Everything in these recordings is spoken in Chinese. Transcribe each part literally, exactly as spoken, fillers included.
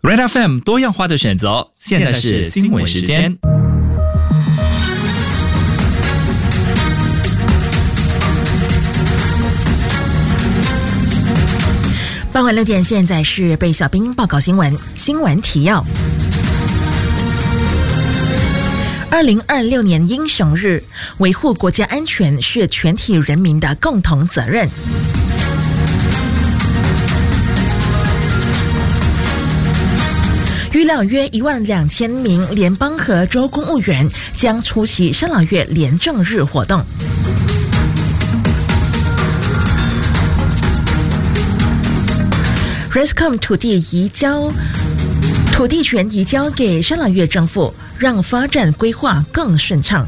Red F M 多样化的选择，现在是新闻时间。 傍晚六点，现在是被小兵报告新闻。新闻提要：二零二六年英雄日，维护国家安全是全体人民的共同责任。预料约一万两千名联邦和州公务员将出席沙拉越廉政日活动。R E S C O M 土地移交，土地权移交给沙拉越政府，让发展规划更顺畅。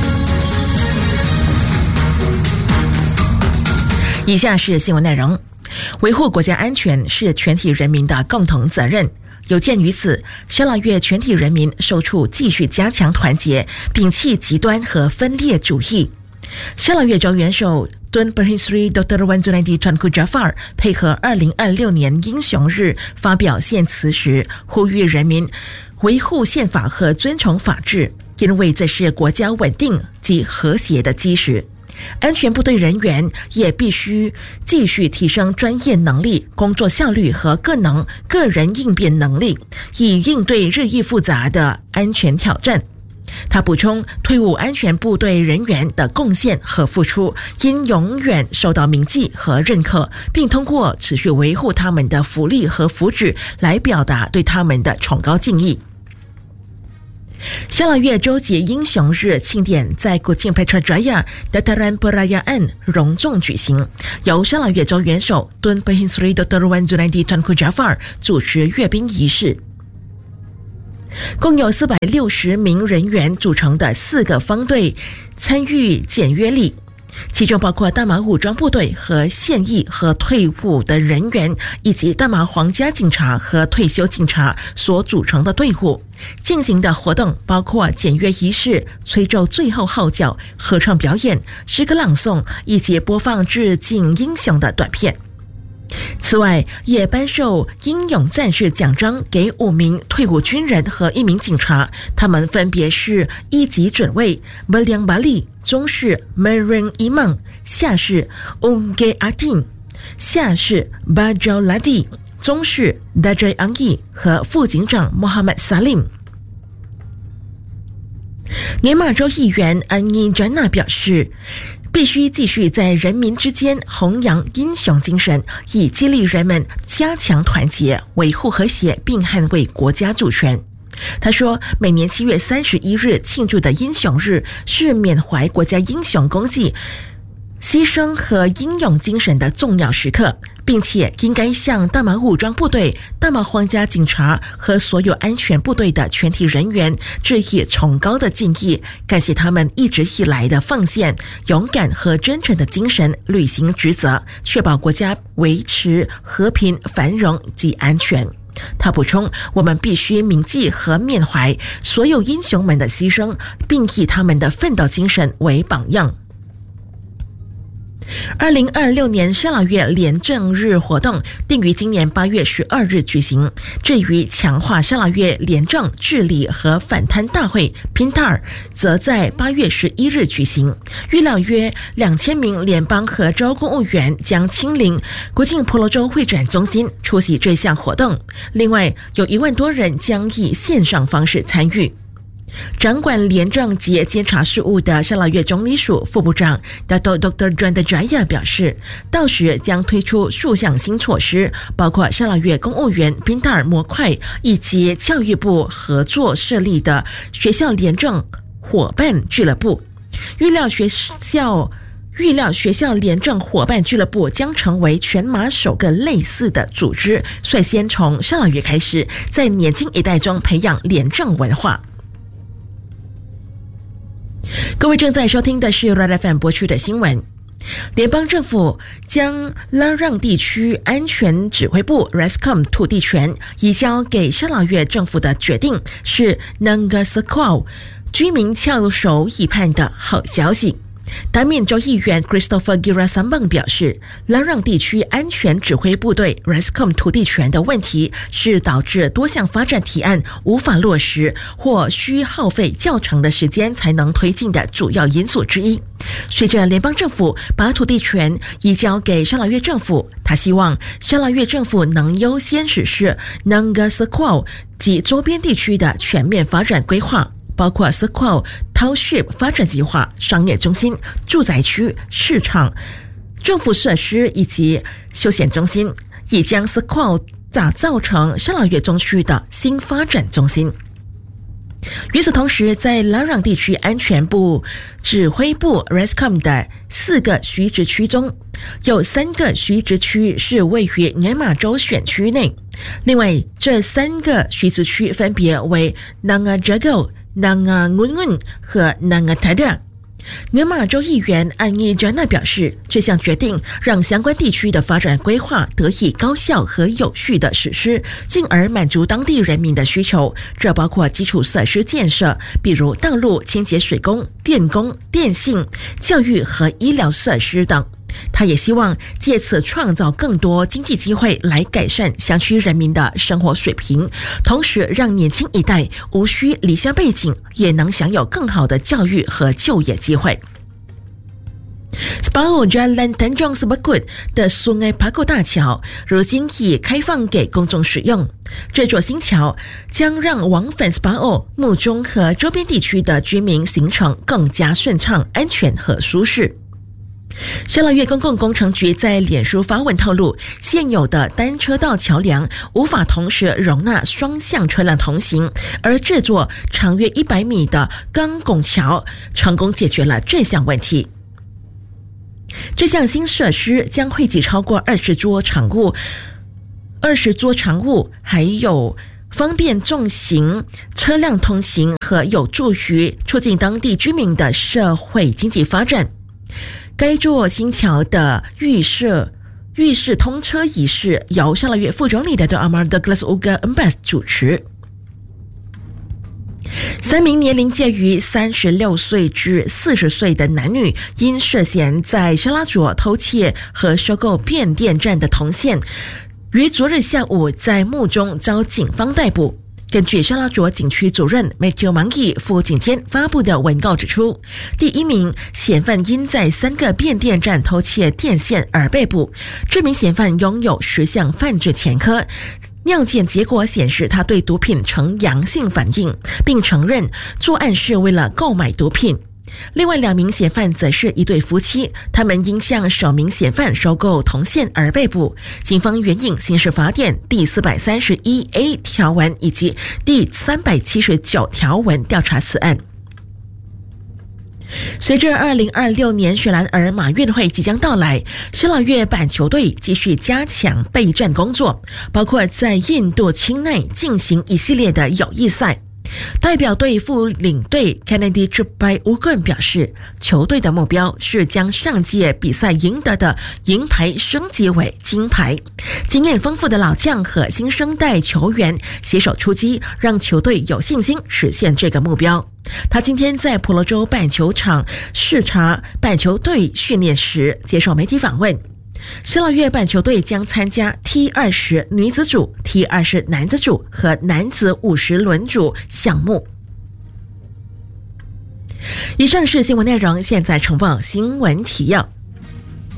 以下是新闻内容：维护国家安全是全体人民的共同责任。有鉴于此，沙拉越全体人民受处继续加强团结，摒弃极端和分裂主义。沙拉越州元首敦 Perhinsri Doktor Wan Zunaidi Tunku Jafar 配合二零二六年英雄日发表献词时，呼吁人民维护宪法和遵从法治，因为这是国家稳定及和谐的基石。安全部队人员也必须继续提升专业能力、工作效率和个能个人应变能力，以应对日益复杂的安全挑战。他补充，退伍安全部队人员的贡献和付出应永远受到铭记和认可，并通过持续维护他们的福利和福祉来表达对他们的崇高敬意。沙拉越州节英雄日庆典在古晋 Putrajaya Dataran Perayaan 隆重举行，由沙拉越州元首敦 Perhinsri Doktor Wan Zunaidi Tunku Jafar 主持阅兵仪式。共有四百六十名人员组成的四个方队参与检阅礼，其中包括大马武装部队和现役和退伍的人员，以及大马皇家警察和退休警察所组成的队伍。进行的活动包括检阅仪式、吹奏最后号角、合唱表演、诗歌朗诵以及播放致敬英雄的短片。此外，也颁授英勇战士奖章给五名退伍军人和一名警察，他们分别是一级准尉 Beliang Bali、中士 Meren Imam、下士 Umge Atin、下士 Bajau Ladi、中士 Dajai Anggi 和副警长 Muhammad Salim。年马州议员安妮詹娜表示，必须继续在人民之间弘扬英雄精神，以激励人们加强团结，维护和谐，并捍卫国家主权。他说，每年七月三十一日庆祝的英雄日是缅怀国家英雄功绩、牺牲和英勇精神的重要时刻，并且应该向大马武装部队、大马皇家警察和所有安全部队的全体人员致以崇高的敬意，感谢他们一直以来的奉献、勇敢和真诚的精神，履行职责，确保国家维持和平、繁荣及安全。他补充，我们必须铭记和缅怀所有英雄们的牺牲，并以他们的奋斗精神为榜样。二零二六年沙拉越廉政日活动定于今年八月十二日举行。至于强化沙拉越廉政治理和反贪大会 Pintar 则在八月十一日举行。预料约两千名联邦和州公务员将亲临国境婆罗洲会展中心出席这项活动，另外有一万多人将以线上方式参与。掌管廉政及监察事务的沙拉越总理署副部长 Dato Doktor Juanda Jaya 表示，到时将推出数项新措施，包括沙拉越公务员 Pintar 模块以及教育部合作设立的学校廉政伙伴俱乐部。预料学校预料学校廉政伙伴俱乐部将成为全马首个类似的组织，率先从沙拉越开始，在年轻一代中培养廉政文化。各位正在收听的是 Red F M 播出的新闻。联邦政府将拉让地区安全指挥部 R E S C O M 土地权移交给沙拉越政府的决定是 Nanga Sequoia 居民翘首以盼的好消息。 当面州议员 Christopher Girasambang 表示，朗朗地区安全指挥部队 R E S C O M 土地权的问题是导致多项发展提案无法落实或需耗费较长的时间才能推进的主要因素之一。随着联邦政府把土地权移交给沙拉越政府，他希望沙拉越政府能优先实施 Nanga Sequoia 及周边地区的全面发展规划，包括 Sequoia Township 发展计划、商业中心、住宅区、市场、政府设施以及休闲中心，以将 Sequoia 打造成沙拉越中区的新发展中心。与此同时，在朗朗地区安全部指挥部 R E S C O M 的四个徐职区中，有三个徐职区是位于年马州选区内，另外这三个徐职区分别为 Nangajago、Nangangungun 和 Nangatada。年马州议员安妮·詹娜表示，这项决定让相关地区的发展规划得以高效和有序的实施，进而满足当地人民的需求。这包括基础设施建设，比如道路、清洁水工、电工、电信、教育和医疗设施等。他也希望借此创造更多经济机会来改善乡区人民的生活水平，同时让年轻一代无需离乡背井，也能享有更好的教育和就业机会。Sepang Jalan Tanjung Sebekut 的 Sungai Paku 大桥如今已开放给公众使用。这座新桥将让往返 Sepang、木中和周边地区的居民行程更加顺畅、安全和舒适。沙拉越公共工程局在脸书发文透露，现有的单车道桥梁无法同时容纳双向车辆同行，而这座长约一百米的钢拱桥成功解决了这项问题。这项新设施将汇集超过二十座场务，二十座场务还有方便重型车辆通行和有助于促进当地居民的社会经济发展。该座新桥的预设预示通车仪式由沙拉越副总理的 Amar Douglas Uga Embas 主持。三名年龄介于三十六岁至四十岁的男女，因涉嫌在沙拉卓偷窃和收购变电站的铜线，于昨日下午在墓中遭警方逮捕。根据沙拉卓警区主任 Matthew Mangi 副警监发布的文告指出，第一名嫌犯因在三个变电站偷窃电线而被捕。这名嫌犯拥有十项犯罪前科，尿检结果显示他对毒品呈阳性反应，并承认作案是为了购买毒品。另外两名嫌犯则是一对夫妻，他们因向首名嫌犯收购铜线而被捕。警方援引刑事法典第四百三十一 A 条文以及第三百七十九条文调查此案。随着二零二六年雪兰莪马运会即将到来，沙拉越板球队继续加强备战工作，包括在印度清奈进行一系列的友谊赛。代表队副领队 Kennedy Chupai Ugun 表示，球队的目标是将上届比赛赢得的银牌升级为金牌。经验丰富的老将和新生代球员携手出击，让球队有信心实现这个目标。他今天在婆罗洲板球场视察板球队训练时接受媒体访问。沙拉越板球队将参加 T 二十 女子组、T 二十 男子组和男子五十轮组项目。以上是新闻内容，现在呈报新闻提要。